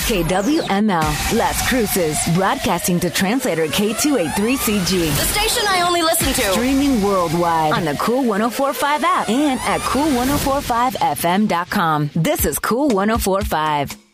KWML, Las Cruces, broadcasting to translator K283CG. The station I only listen to. Streaming worldwide on the Cool 104.5 app and at cool1045fm.com. This is Cool 104.5.